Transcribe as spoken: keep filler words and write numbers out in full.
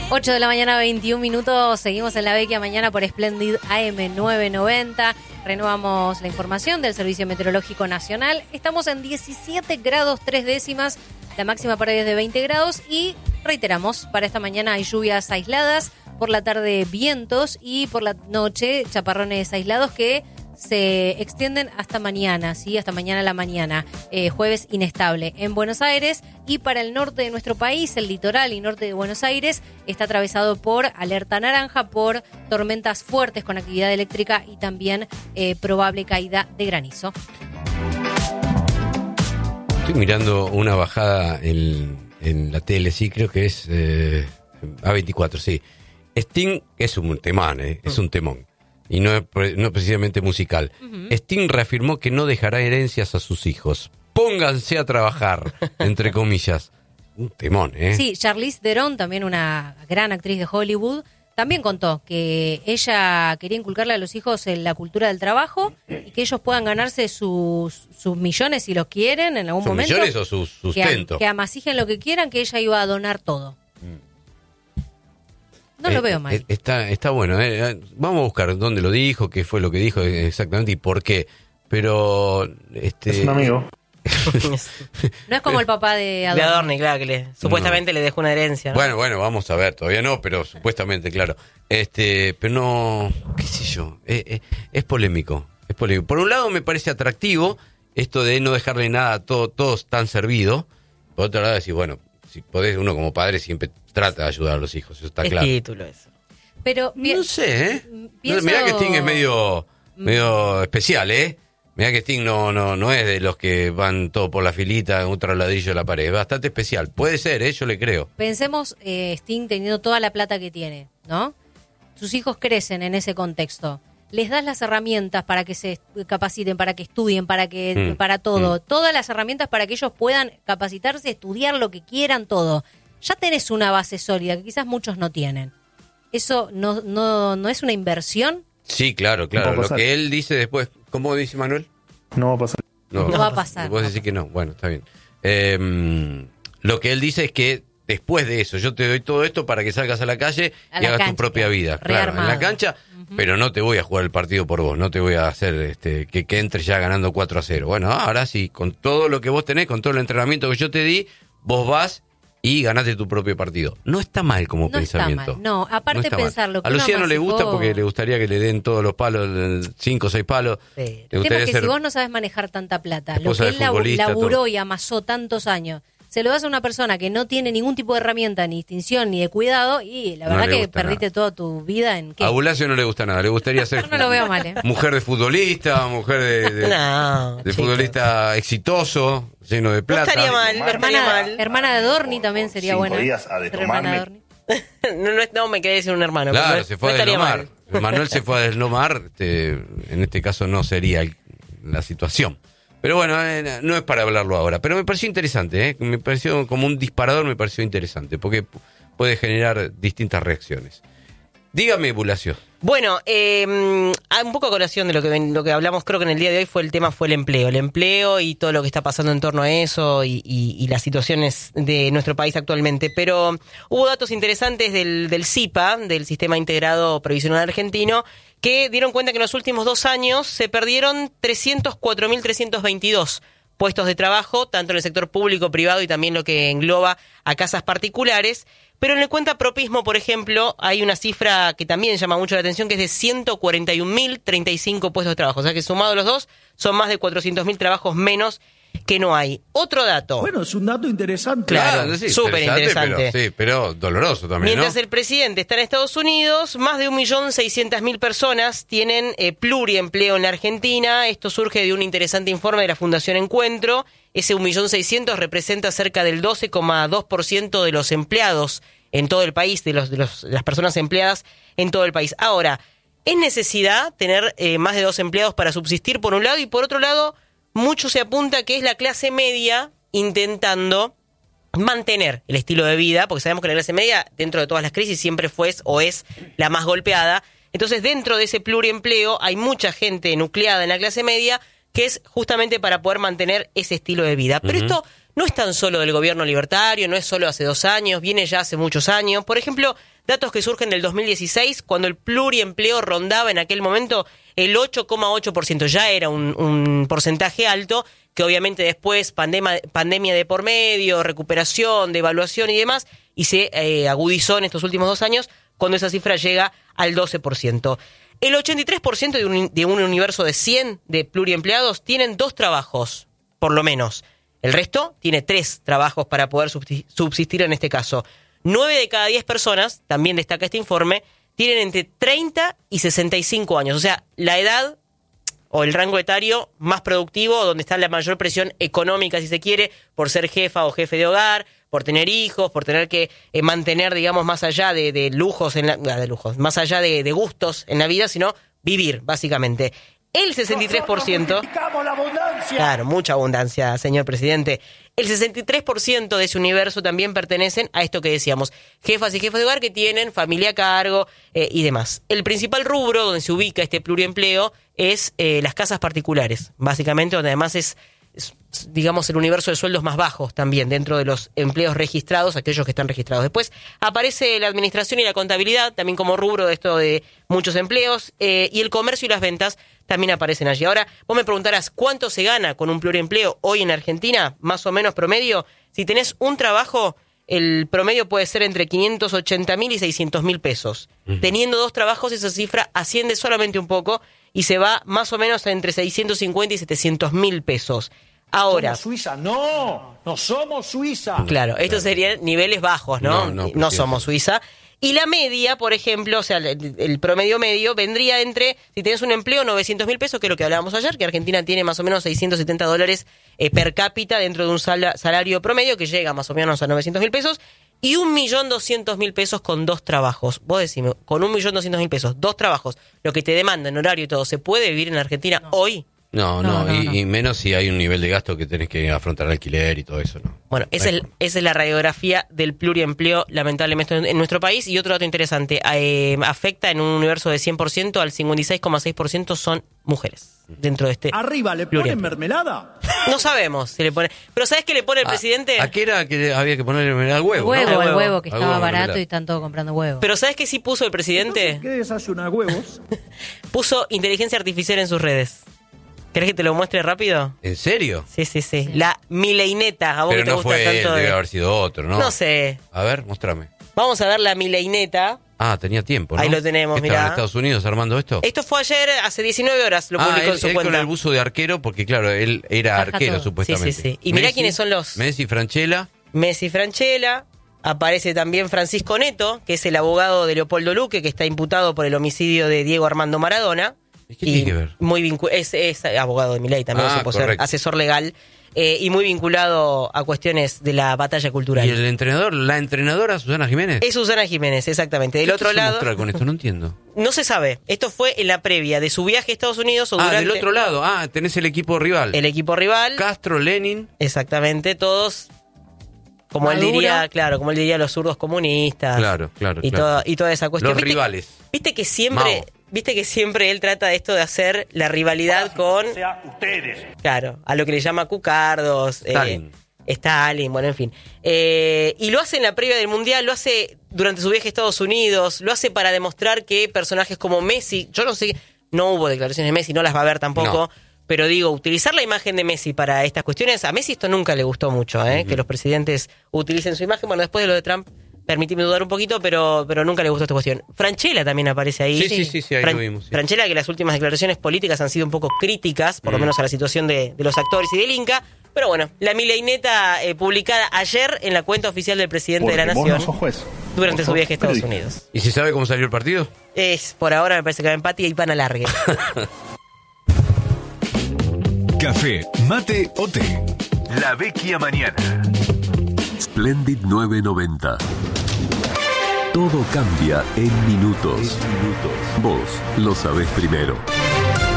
ocho de la mañana, veintiún minutos. Seguimos en La Vecchia mañana por Splendid A M novecientos noventa. Renovamos la información del Servicio Meteorológico Nacional. Estamos en diecisiete grados tres décimas. La máxima para hoy es de veinte grados. Y reiteramos, para esta mañana hay lluvias aisladas. Por la tarde vientos y por la noche chaparrones aislados que se extienden hasta mañana, ¿sí? Hasta mañana a la mañana. Eh, jueves inestable en Buenos Aires, y para el norte de nuestro país, el litoral y norte de Buenos Aires, está atravesado por alerta naranja, por tormentas fuertes con actividad eléctrica y también eh, probable caída de granizo. Estoy mirando una bajada en, en la tele, sí, creo que es eh, A veinticuatro, sí. Sting es un temán, eh, es un temón. Y no es, no es precisamente musical. Uh-huh. Sting reafirmó que no dejará herencias a sus hijos. Pónganse a trabajar, entre comillas. Un temón, ¿eh? Sí, Charlize Theron, también una gran actriz de Hollywood, también contó que ella quería inculcarle a los hijos en la cultura del trabajo y que ellos puedan ganarse sus, sus millones si los quieren en algún ¿Sus momento. millones o sus sustento? Que, que amasijen lo que quieran, que ella iba a donar todo. No lo veo mal. Eh, está, está bueno. Eh. Vamos a buscar dónde lo dijo, qué fue lo que dijo exactamente y por qué. Pero este es un amigo. No es como el papá de Adorni. De Adorni, claro, que le, supuestamente no. le dejó una herencia, ¿no? Bueno, bueno, vamos a ver. Todavía no, pero supuestamente, claro. Este, pero no, qué sé yo. Eh, eh, es polémico. Es polémico. Por un lado me parece atractivo esto de no dejarle nada a todo, todos tan servido. Por otro lado decir, bueno, si podés, uno como padre siempre trata de ayudar a los hijos, eso está es claro. Título eso. Pero no sé, ¿eh? Pienso... Mirá que Sting es medio, medio especial, ¿eh? Mirá que Sting no, no, no es de los que van todo por la filita, un ladrillo de la pared, es bastante especial. Puede ser, ¿eh? Yo le creo. Pensemos, eh, Sting teniendo toda la plata que tiene, ¿no? Sus hijos crecen en ese contexto. Les das las herramientas para que se capaciten, para que estudien, para que mm, para todo. Mm. Todas las herramientas para que ellos puedan capacitarse, estudiar lo que quieran, todo. Ya tenés una base sólida que quizás muchos no tienen. ¿Eso no no no es una inversión? Sí, claro, claro. Lo que él dice después, ¿cómo dice Manuel? No va a pasar. No, no va a pasar. Vos decís que no. Bueno, está bien. Eh, lo que él dice es que después de eso, yo te doy todo esto para que salgas a la calle a y la hagas cancha, tu propia vida. Claro, en la cancha, uh-huh. Pero no te voy a jugar el partido por vos, no te voy a hacer este que, que entres ya ganando cuatro a cero. Bueno, ahora sí, con todo lo que vos tenés, con todo el entrenamiento que yo te di, vos vas y ganaste tu propio partido. No está mal como no pensamiento. Está mal. No, aparte no pensarlo. A Luciano le gusta porque le gustaría que le den todos los palos, cinco o seis palos. Sí. El tema es que si vos no sabes manejar tanta plata, lo que él laburó todo. Y amasó tantos años, se lo das a una persona que no tiene ningún tipo de herramienta, ni distinción, ni de cuidado, y la verdad no que perdiste nada. Toda tu vida en qué. A Bulacio no le gusta nada, le gustaría ser no lo veo mal, ¿eh? Mujer de futbolista, mujer de, de, no, de futbolista exitoso, lleno de plata. No estaría mal, no estaría hermana, mal. Hermana de Adorni también sería buena. Hermana de Adorni. no, no, no me quedé sin un hermano. Claro, no, se fue no a deslomar. Manuel se fue a deslomar, este, en este caso no sería el, la situación. Pero bueno, eh, no es para hablarlo ahora. Pero me pareció interesante, ¿eh? Me pareció como un disparador, me pareció interesante, porque puede generar distintas reacciones. Dígame, Bulacio. Bueno, eh, un poco a colación de lo que lo que hablamos, creo que en el día de hoy fue el tema fue el empleo. El empleo y todo lo que está pasando en torno a eso y, y, y las situaciones de nuestro país actualmente. Pero hubo datos interesantes del, del S I P A, del Sistema Integrado Previsional Argentino, que dieron cuenta que en los últimos dos años se perdieron trescientos cuatro mil trescientos veintidós puestos de trabajo, tanto en el sector público, privado y también lo que engloba a casas particulares. Pero en el cuentapropismo, por ejemplo, hay una cifra que también llama mucho la atención, que es de ciento cuarenta y un mil treinta y cinco puestos de trabajo. O sea que sumados los dos, son más de cuatrocientos mil trabajos menos que no hay. Otro dato. Bueno, es un dato interesante. Claro, claro sí, súper interesante. Pero, sí, pero doloroso también, Mientras ¿no? el presidente está en Estados Unidos, más de un millón seiscientas mil personas tienen eh, pluriempleo en la Argentina. Esto surge de un interesante informe de la Fundación Encuentro. Ese un millón seiscientos representa cerca del doce coma dos por ciento de los empleados en todo el país, de, los, de, los, de las personas empleadas en todo el país. Ahora, ¿es necesidad tener eh, más de dos empleados para subsistir por un lado? Y por otro lado, mucho se apunta que es la clase media intentando mantener el estilo de vida, porque sabemos que la clase media, dentro de todas las crisis, siempre fue o es la más golpeada. Entonces, dentro de ese pluriempleo hay mucha gente nucleada en la clase media que es justamente para poder mantener ese estilo de vida. Pero uh-huh. esto no es tan solo del gobierno libertario, no es solo hace dos años, viene ya hace muchos años. Por ejemplo, datos que surgen del dos mil dieciséis, cuando el pluriempleo rondaba en aquel momento el ocho coma ocho por ciento. Ya era un, un porcentaje alto, que obviamente después pandemia, pandemia de por medio, recuperación, devaluación y demás, y se eh, agudizó en estos últimos dos años, cuando esa cifra llega al doce por ciento. El ochenta y tres por ciento de un, de un universo de cien de pluriempleados tienen dos trabajos, por lo menos. El resto tiene tres trabajos para poder subsistir en este caso. Nueve de cada diez personas, también destaca este informe, tienen entre treinta y sesenta y cinco años. O sea, la edad o el rango etario más productivo, donde está la mayor presión económica, si se quiere, por ser jefa o jefe de hogar, por tener hijos, por tener que eh, mantener, digamos, más allá de, de lujos, en la, de lujos, más allá de, de gustos en la vida, sino vivir, básicamente. El sesenta y tres por ciento... La abundancia. Claro, mucha abundancia, señor presidente. El sesenta y tres por ciento de ese universo también pertenecen a esto que decíamos, jefas y jefes de hogar que tienen familia a cargo eh, y demás. El principal rubro donde se ubica este pluriempleo es eh, las casas particulares, básicamente, donde además es, es, digamos, el universo de sueldos más bajos también, dentro de los empleos registrados, aquellos que están registrados. Después aparece la administración y la contabilidad, también como rubro de esto de muchos empleos, eh, y el comercio y las ventas también aparecen allí. Ahora, vos me preguntarás, ¿cuánto se gana con un pluriempleo hoy en Argentina? Más o menos promedio. Si tenés un trabajo, el promedio puede ser entre quinientos ochenta mil y seiscientos mil pesos. Uh-huh. Teniendo dos trabajos, esa cifra asciende solamente un poco y se va más o menos a entre seiscientos cincuenta y setecientos mil pesos. Ahora, ¿somos Suiza? No, no somos Suiza. Claro, estos serían niveles bajos, ¿no? No, no, no somos Suiza. Y la media, por ejemplo, o sea, el, el promedio medio vendría entre, si tenés un empleo, novecientos mil pesos, que es lo que hablábamos ayer, que Argentina tiene más o menos seiscientos setenta dólares eh, per cápita dentro de un sal, salario promedio, que llega más o menos a novecientos mil pesos, y un millón doscientos mil pesos con dos trabajos. Vos decime, con un millón doscientos mil pesos, dos trabajos, lo que te demanda en horario y todo, ¿se puede vivir en Argentina no. hoy? No, no, no, no, y, no, y menos si hay un nivel de gasto que tenés que afrontar alquiler y todo eso, ¿no? Bueno, esa es, esa es la radiografía del pluriempleo, lamentablemente, en nuestro país. Y otro dato interesante, eh, afecta en un universo de cien por ciento al cincuenta y seis coma seis por ciento son mujeres dentro de este. ¿Arriba le ponen mermelada? No sabemos si le pone. Pero ¿sabes qué le pone el ¿A, presidente? ¿A qué era que había que ponerle mermelada? Al huevo, el huevo, ¿no? el huevo, que estaba huevo, barato mermelada. Y están todos comprando huevos. Pero ¿sabes qué sí puso el presidente? ¿Qué desayuna, huevos? Puso inteligencia artificial en sus redes. ¿Querés que te lo muestre rápido? ¿En serio? Sí, sí, sí. La Mileineta. A vos Pero que te no gusta fue tanto él, de... debe haber sido otro, ¿no? No sé. A ver, mostrame. Vamos a ver la Mileineta. Ah, tenía tiempo, ¿no? Ahí lo tenemos, ¿Estaba mirá. en Estados Unidos armando esto? Esto fue ayer, hace diecinueve horas, lo ah, publicó él, en su él cuenta. con el buzo de arquero, porque claro, él era Baja arquero, todo. supuestamente. Sí, sí, sí. Y mirá quiénes son los... Messi, Franchella. Messi, Franchella. Aparece también Francisco Neto, que es el abogado de Leopoldo Luque, que está imputado por el homicidio de Diego Armando Maradona. ¿Y qué tiene que ver? Muy vincu- es, es abogado de Milei, también Ah, supo ser correcto. asesor legal, eh, y muy vinculado a cuestiones de la batalla cultural. ¿Y el entrenador, la entrenadora Susana Jiménez? Es Susana Jiménez, exactamente. Del ¿Qué otro quiso lado... mostrar con esto? No entiendo. No se sabe. Esto fue en la previa de su viaje a Estados Unidos o Ah, durante... del otro lado. Ah, tenés el equipo rival. El equipo rival. Castro, Lenin. Exactamente, todos... Como Maduro. él diría, claro, como él diría, los zurdos comunistas. Claro, claro, Y, claro. Toda, y toda esa cuestión. Los ¿Viste, rivales. Viste que siempre... Mao. Viste que siempre él trata de esto de hacer la rivalidad con... O sea, ustedes. Claro, a lo que le llama cucardos. Stalin. Eh, Stalin, bueno, en fin. Eh, y lo hace en la previa del Mundial, lo hace durante su viaje a Estados Unidos, lo hace para demostrar que personajes como Messi, yo no sé, no hubo declaraciones de Messi, no las va a haber tampoco, No. pero digo, utilizar la imagen de Messi para estas cuestiones, a Messi esto nunca le gustó mucho, ¿eh? Uh-huh. Que los presidentes utilicen su imagen. Bueno, después de lo de Trump, permíteme dudar un poquito, pero, pero nunca le gustó esta cuestión. Franchella también aparece ahí. Sí, sí, sí, sí, ahí Fran- lo vimos. Sí. Franchella, que las últimas declaraciones políticas han sido un poco críticas, por lo Mm. menos a la situación de, de los actores y del Inca. Pero bueno, la Mileineta eh, publicada ayer en la cuenta oficial del presidente de la Porque vos Nación no sos juez. durante Vos su sos viaje a Estados periodista. Unidos. ¿Y se sabe cómo salió el partido? Es, por ahora me parece que va empate y pan alargue. Café, mate o té. La Vecchia Mañana. Splendid nueve noventa. Todo cambia en minutos. Vos lo sabés primero.